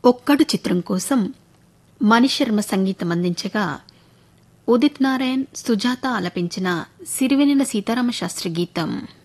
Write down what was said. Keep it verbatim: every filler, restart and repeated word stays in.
ఒక్కడు చిత్రం కోసం మణిశర్మ సంగీతం అందించగా ఉదిత్ నారాయణ్, సుజాత ఆలపించిన సిరివెన్నెల సీతారామ శాస్త్రి గీతం.